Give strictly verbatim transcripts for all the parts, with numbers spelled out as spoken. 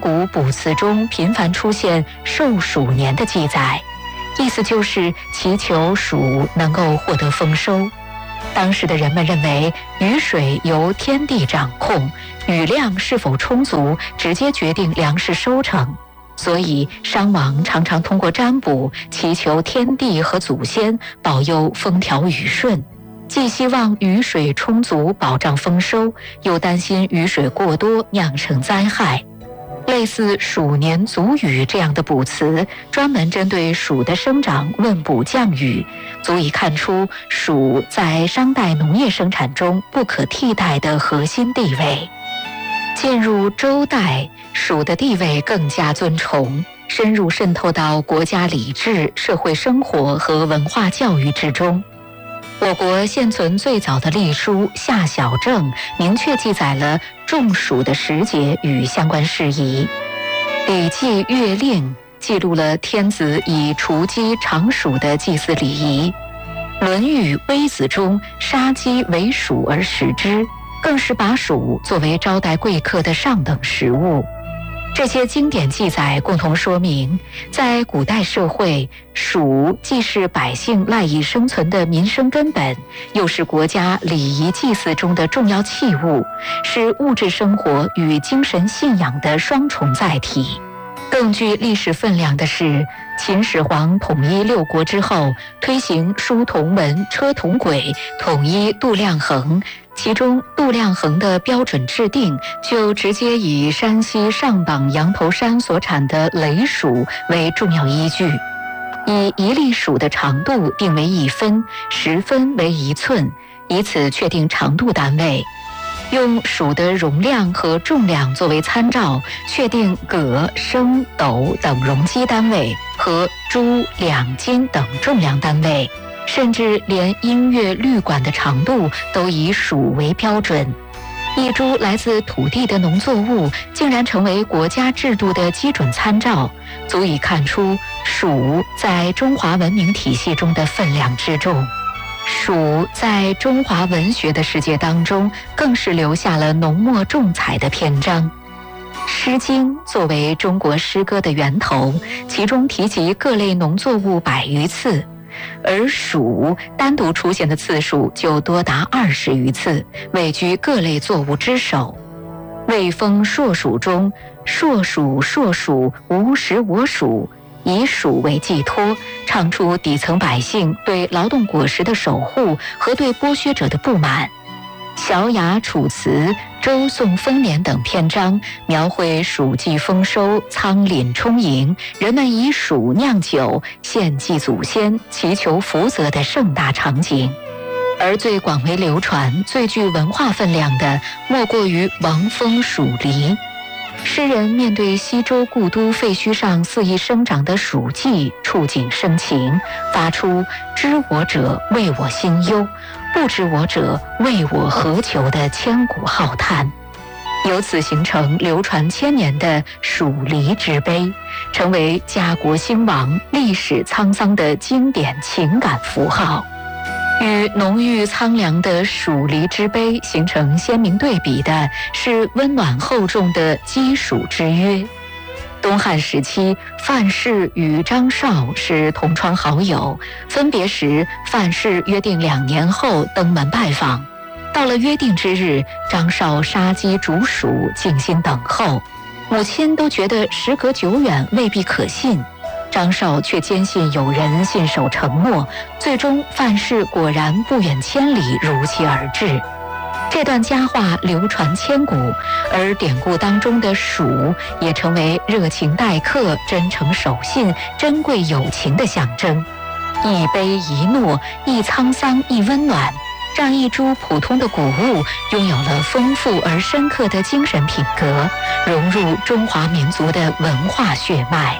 古卜辞中频繁出现受暑年的记载，意思就是祈求暑能够获得丰收。当时的人们认为雨水由天地掌控，雨量是否充足直接决定粮食收成，所以商王常常通过占卜祈求天地和祖先保佑风调雨顺，既希望雨水充足保障丰收，又担心雨水过多酿成灾害。类似鼠年足雨这样的卜辞，专门针对鼠的生长问卜降雨，足以看出鼠在商代农业生产中不可替代的核心地位。进入周代，鼠的地位更加尊崇，深入渗透到国家礼制、社会生活和文化教育之中。我国现存最早的历书《夏小正》明确记载了中暑的时节与相关事宜。《礼记·乐令》记录了天子以雏鸡尝暑的祭祀礼仪。《论语·微子》中杀鸡为暑而食之，更是把暑作为招待贵客的上等食物。这些经典记载共同说明，在古代社会，暑既是百姓赖以生存的民生根本，又是国家礼仪祭祀中的重要器物，是物质生活与精神信仰的双重载体。更具历史分量的是，秦始皇统一六国之后，推行书同文、车同轨，统一度量衡。其中度量衡的标准制定，就直接以山西上榜羊头山所产的雷鼠为重要依据，以一粒鼠的长度定为一分，十分为一寸，以此确定长度单位。用鼠的容量和重量作为参照，确定葛、升、斗等容积单位和铢、两、斤等重量单位。甚至连音乐律管的长度都以黍为标准。一株来自土地的农作物竟然成为国家制度的基准参照，足以看出黍在中华文明体系中的分量之重。黍在中华文学的世界当中，更是留下了浓墨重彩的篇章。《诗经》作为中国诗歌的源头，其中提及各类农作物百余次，而黍单独出现的次数就多达二十余次，位居各类作物之首。《魏风·硕鼠》中，硕鼠硕鼠，无食我黍，以黍为寄托，唱出底层百姓对劳动果实的守护和对剥削者的不满。《小雅·楚辞》《周颂丰年》等篇章描绘黍季丰收，仓廪充盈，人们以黍酿酒，献祭祖先，祈求福泽的盛大场景。而最广为流传、最具文化分量的，莫过于王风黍离。诗人面对西周故都废墟上肆意生长的黍稷，触景生情，发出知我者为我心忧，不知我者为我何求的千古浩叹，由此形成流传千年的黍离之悲，成为家国兴亡、历史沧桑的经典情感符号。与浓郁苍凉的黍离之悲形成鲜明对比的是温暖厚重的鸡黍之约。东汉时期，范氏与张绍是同窗好友，分别时范氏约定两年后登门拜访。到了约定之日，张绍杀鸡煮黍，静心等候。母亲都觉得时隔久远，未必可信。张绍却坚信有人信守承诺，最终范氏果然不远千里如期而至。这段佳话流传千古，而典故当中的黍也成为热情待客、真诚守信、珍贵友情的象征。一悲一诺，一沧桑一温暖，让一株普通的谷物拥有了丰富而深刻的精神品格，融入中华民族的文化血脉。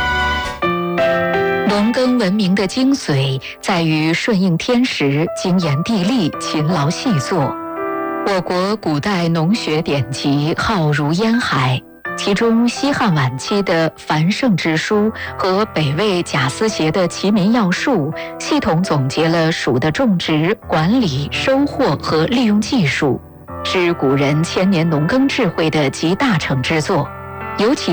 农耕文明的精髓在于顺应天时、精研地利、勤劳细作。我国古代农学典籍浩如烟海，其中西汉晚期的《繁盛之书》和北魏贾思勰的《齐民要术》系统总结了黍的种植、管理、收获和利用技术，是古人千年农耕智慧的集大成之作。尤其